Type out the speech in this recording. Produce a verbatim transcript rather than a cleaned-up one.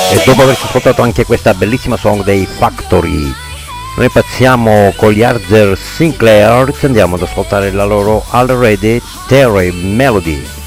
E dopo averci ascoltato anche questa bellissima song dei Factory, noi passiamo con gli Arthur Sinclair, andiamo ad ascoltare la loro Already Terry Melody.